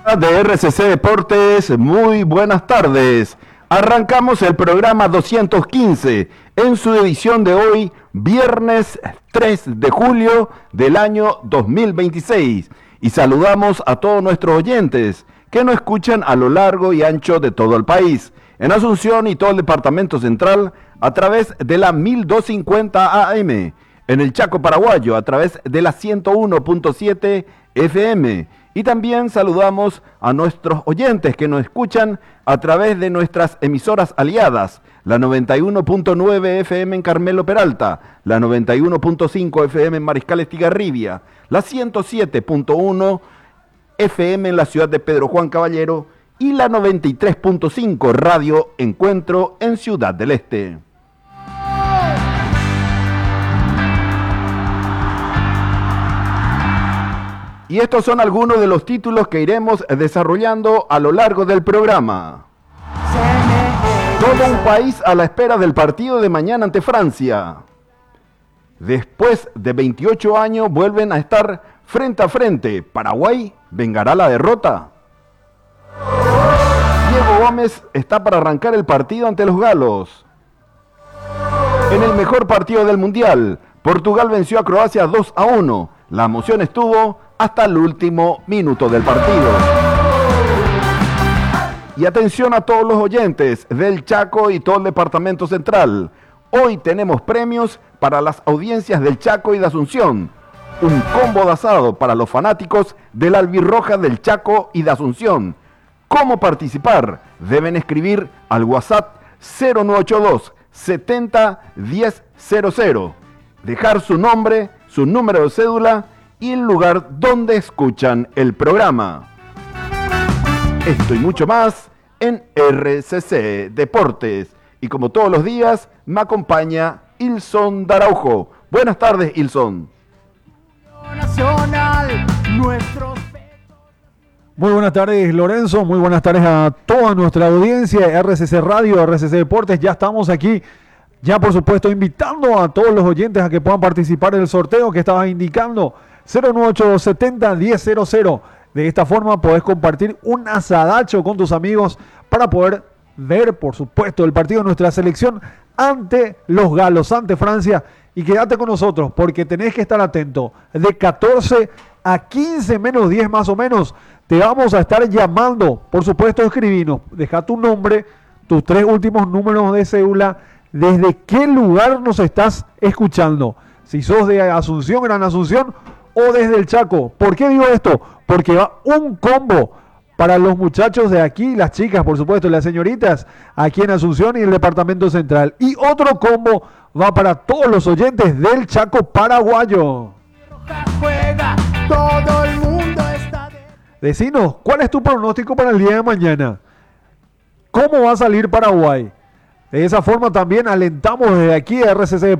De RCC Deportes, muy buenas tardes. Arrancamos el programa 215 en su edición de hoy, viernes 3 de julio del año 2026. Y saludamos a todos nuestros oyentes que nos escuchan a lo largo y ancho de todo el país, en Asunción y todo el departamento central a través de la 1250 AM, en el Chaco paraguayo a través de la 101.7 FM. Y también saludamos a nuestros oyentes que nos escuchan a través de nuestras emisoras aliadas, la 91.9 FM en Carmelo Peralta, la 91.5 FM en Mariscal Estigarribia, la 107.1 FM en la ciudad de Pedro Juan Caballero y la 93.5 Radio Encuentro en Ciudad del Este. Y estos son algunos de los títulos que iremos desarrollando a lo largo del programa. Todo un país a la espera del partido de mañana ante Francia. Después de 28 años vuelven a estar frente a frente. ¿Paraguay vengará la derrota? Diego Gómez está para arrancar el partido ante los galos. En el mejor partido del Mundial, Portugal venció a Croacia 2-1. La emoción estuvo hasta el último minuto del partido. Y atención a todos los oyentes del Chaco y todo el departamento central. Hoy tenemos premios para las audiencias del Chaco y de Asunción. Un combo de asado para los fanáticos del Albirroja del Chaco y de Asunción. ¿Cómo participar? Deben escribir al WhatsApp 0982 70 1000. Dejar su nombre, su número de cédula y el lugar donde escuchan el programa. Esto y mucho más en RCC Deportes. Y como todos los días, me acompaña Ilson Daraujo. Buenas tardes, Ilson. Muy buenas tardes, Lorenzo. Muy buenas tardes a toda nuestra audiencia de RCC Radio, RCC Deportes. Ya estamos aquí. Ya, por supuesto, invitando a todos los oyentes a que puedan participar en el sorteo que estabas indicando, 09870-1000. De esta forma podés compartir un asadacho con tus amigos para poder ver, por supuesto, el partido de nuestra selección ante los galos, ante Francia. Y quédate con nosotros porque tenés que estar atento. De 14 a 15 menos 10 más o menos, te vamos a estar llamando. Por supuesto, escribinos. Deja tu nombre, tus 3 últimos números de cédula. ¿Desde qué lugar nos estás escuchando? Si sos de Asunción, Gran Asunción, o desde el Chaco. ¿Por qué digo esto? Porque va un combo para los muchachos de aquí, las chicas, por supuesto, las señoritas, aquí en Asunción y el departamento central. Y otro combo va para todos los oyentes del Chaco paraguayo. Decinos, ¿cuál es tu pronóstico para el día de mañana? ¿Cómo va a salir Paraguay? De esa forma también alentamos desde aquí a RCC